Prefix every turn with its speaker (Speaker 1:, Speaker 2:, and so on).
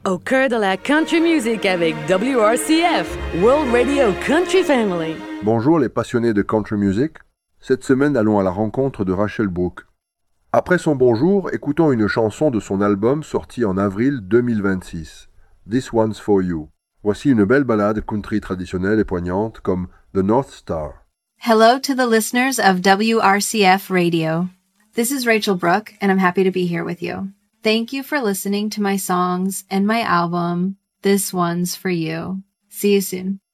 Speaker 1: Au cœur de la country music avec WRCF, World Radio Country Family.
Speaker 2: Bonjour les passionnés de country music. Cette semaine, allons à la rencontre de Rachel Brooke. Après son bonjour, écoutons une chanson de son album sorti en avril 2026, This One's For You. Voici une belle ballade country traditionnelle et poignante comme The North Star.
Speaker 3: Hello to the listeners of WRCF Radio. This is Rachel Brooke, and I'm happy to be here with you. Thank you for listening to my songs and my album, This One's For You. See you soon.